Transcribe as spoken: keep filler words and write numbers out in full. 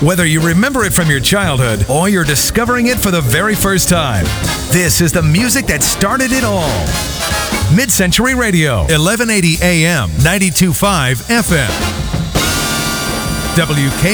Whether you remember it from your childhood or you're discovering it for the very first time, this is the music that started it all. Mid-Century Radio, eleven eighty A M, ninety-two point five F M. W K